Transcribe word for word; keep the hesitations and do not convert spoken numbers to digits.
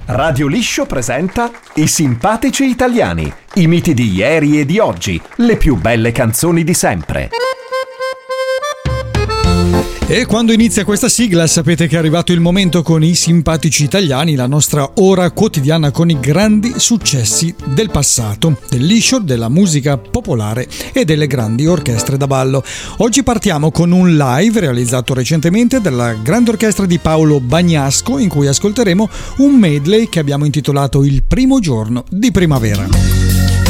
Radio Liscio presenta I simpatici italiani, i miti di ieri e di oggi, le più belle canzoni di sempre. E quando inizia questa sigla sapete che è arrivato il momento con I simpatici italiani, la nostra ora quotidiana con i grandi successi del passato, del liscio, della musica popolare e delle grandi orchestre da ballo. Oggi partiamo con un live realizzato recentemente dalla grande orchestra di Paolo Bagnasco, in cui ascolteremo un medley che abbiamo intitolato Il primo giorno di primavera.